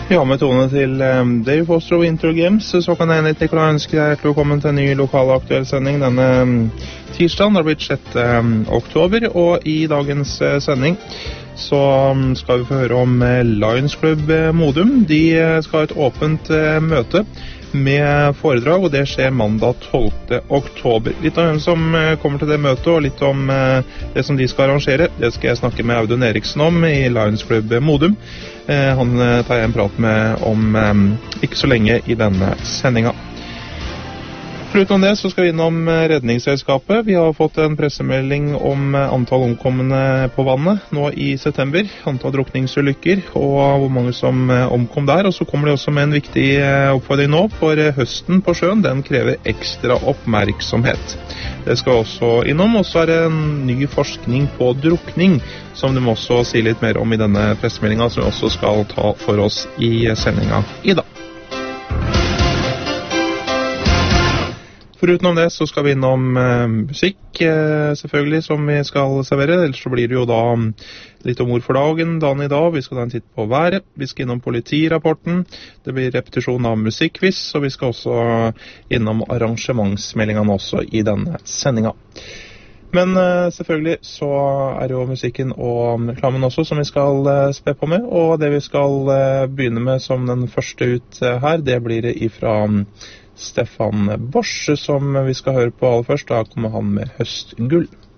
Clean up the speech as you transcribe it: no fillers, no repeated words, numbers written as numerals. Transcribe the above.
Ja, med tone til Dave Foster og Winter Games, så kan jeg Nikolai ønske deg hjertelig velkommen til en ny lokal aktuell sending denne tirsdagen. Det har blitt 6. oktober, og i dagens sending så skal vi få høre om Lions Club Modum. De skal ha et åpent møte med foredrag, og det skjer mandag 12. oktober. Litt om hvem som kommer til det møtet, og litt om det som de skal arrangere. Det skal jeg snakke med Audun Eriksen om i Lions Club Modum. Han tar jeg en prat med om ikke så lenge i denne sendinga. Foruten det så skal vi innom Redningsselskapet. Vi har fått en pressemelding om antall omkomne på vannet nå i september. Antall drukningsulykker og hvor mange som omkom der. Og så kommer de også med en viktig oppfordring nå, for høsten på sjøen, den krever ekstra oppmerksomhet. Det skal vi også innom, og så er det en ny forskning på drukning, som de må også si litt mer om i denne pressemeldingen, som vi også skal ta for oss i sendinga i dag. Foruten det så skal vi innom musikk, selvfølgelig, som vi skal servere. Ellers så blir det jo da litt om ord for dagen i dag. Vi skal ta en titt på været. Vi skal innom politirapporten. Det blir repetisjon av musikkquiz, og vi skal også innom arrangementsmeldingene også i denne sendinga. Men selvfølgelig så er det jo musikken og reklamen også som vi skal spe på med, og det vi skal begynne med som den første ut her, det blir det ifra Stefan Bosch, som vi skal høre på aller først. Da kommer han med Høstgull.